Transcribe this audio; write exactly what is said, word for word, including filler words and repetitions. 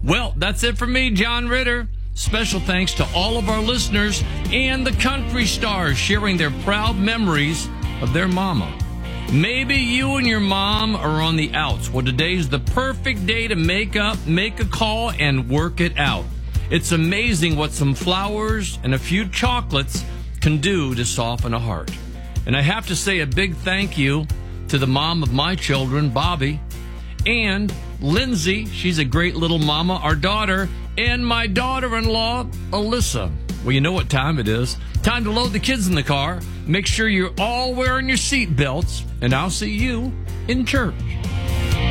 Well, that's it for me, John Ritter. Special thanks to all of our listeners and the country stars sharing their proud memories of their mama. Maybe you and your mom are on the outs. Well, today's the perfect day to make up, make a call, and work it out. It's amazing what some flowers and a few chocolates can do to soften a heart. And I have to say a big thank you to the mom of my children, Bobby, and Lindsay. She's a great little mama, our daughter, and my daughter-in-law, Alyssa. Well, you know what time it is. Time to load the kids in the car. Make sure you're all wearing your seat belts, and I'll see you in church.